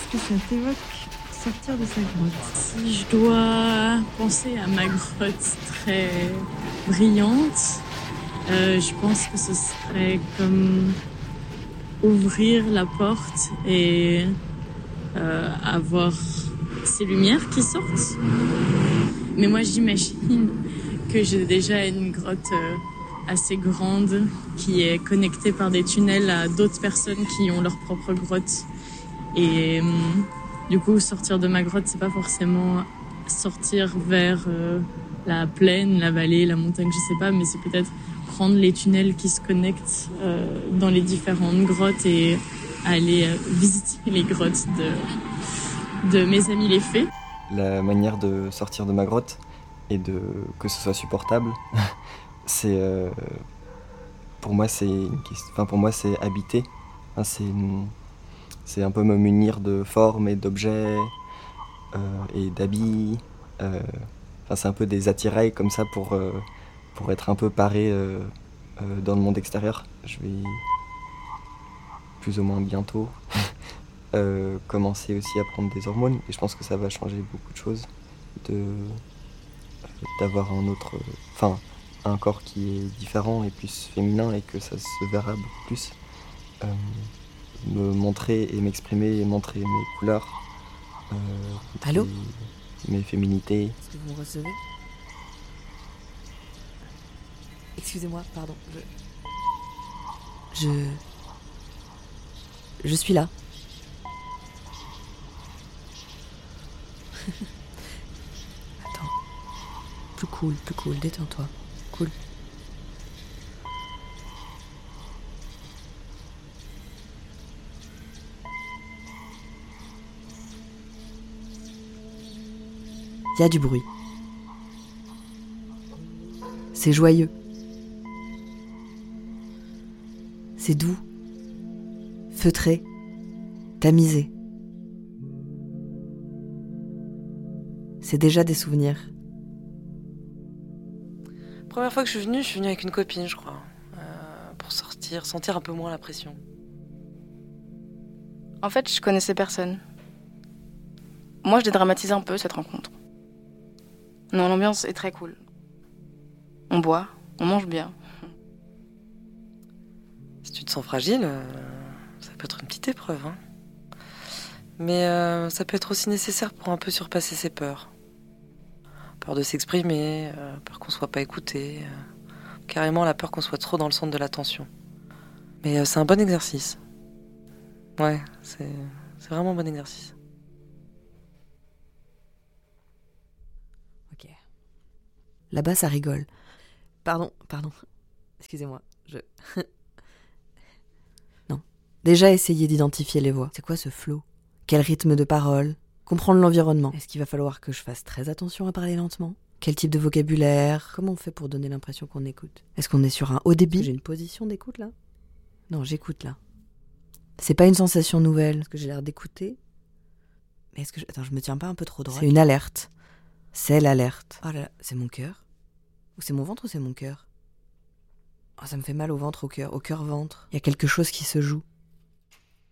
qu'est-ce que ça t'évoque sortir de sa grotte? Si je dois penser à ma grotte très brillante, je pense que ce serait comme ouvrir la porte et avoir ces lumières qui sortent. Mais moi, j'imagine que j'ai déjà une grotte assez grande qui est connectée par des tunnels à d'autres personnes qui ont leur propre grotte. Et du coup, sortir de ma grotte, c'est pas forcément sortir vers la plaine, la vallée, la montagne, je sais pas, mais c'est peut-être prendre les tunnels qui se connectent dans les différentes grottes et aller visiter les grottes de mes amis les fées. La manière de sortir de ma grotte et que ce soit supportable, c'est pour moi c'est habiter. C'est un peu me munir de formes et d'objets et d'habits. C'est un peu des attirails comme ça pour être un peu paré dans le monde extérieur. Je vais plus ou moins bientôt commencer aussi à prendre des hormones et je pense que ça va changer beaucoup de choses d'avoir un corps qui est différent et plus féminin et que ça se verra beaucoup plus. Me montrer et m'exprimer et montrer mes couleurs. Allô ? Mes féminités. Est-ce que vous me recevez ? Excusez-moi, pardon. Je suis là. Attends. Plus cool, détends-toi. Cool. Il y a du bruit. C'est joyeux. C'est doux. Feutré. Tamisé. C'est déjà des souvenirs. Première fois que je suis venue avec une copine, je crois. Pour sortir, sentir un peu moins la pression. En fait, je connaissais personne. Moi, je dédramatise un peu cette rencontre. Non, l'ambiance est très cool. On boit, on mange bien. Si tu te sens fragile, ça peut être une petite épreuve. Hein. Mais ça peut être aussi nécessaire pour un peu surpasser ses peurs. Peur de s'exprimer, peur qu'on soit pas écouté, carrément la peur qu'on soit trop dans le centre de l'attention. Mais c'est un bon exercice. Ouais, c'est vraiment un bon exercice. Ok. Là-bas, ça rigole. Pardon. Excusez-moi, Non. Déjà essayer d'identifier les voix. C'est quoi ce flow ? Quel rythme de parole ? Comprendre l'environnement. Est-ce qu'il va falloir que je fasse très attention à parler lentement ? Quel type de vocabulaire ? Comment on fait pour donner l'impression qu'on écoute ? Est-ce qu'on est sur un haut débit ? J'ai une position d'écoute là ? Non, j'écoute là. C'est pas une sensation nouvelle. Est-ce que j'ai l'air d'écouter ? Mais est-ce que Attends, je me tiens pas un peu trop droit ? C'est une alerte. C'est l'alerte. Oh là là, c'est mon cœur ? Ou c'est mon ventre ou c'est mon cœur ? Oh, ça me fait mal au ventre, au cœur ventre. Il y a quelque chose qui se joue.